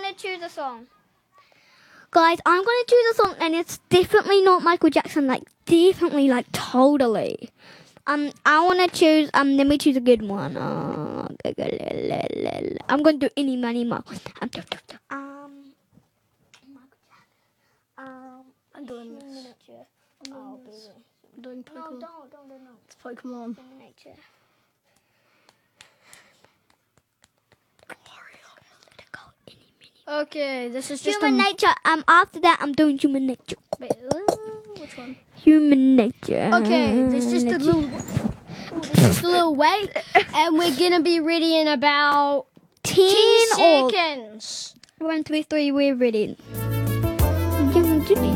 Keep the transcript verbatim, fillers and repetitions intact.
gonna choose a song. Guys, I'm gonna choose a song, and it's definitely not Michael Jackson. Like, definitely, like, totally. Um, I wanna choose. Um, let me choose a good one. Uh, I'm gonna do any money more. Um, um, um, I'm doing human this. nature. I'm doing Oh, this. baby. I'm doing Pokemon. No, don't, don't, don't, don't. It's Pokemon. Human nature. Okay, this is just Human a... nature. Um, after that, I'm doing human nature. Wait, uh, which one? Human nature. Okay, this is just a little... This is a little wait, and we're gonna be ready in about ten ten or seconds. one, two, three. We're ready.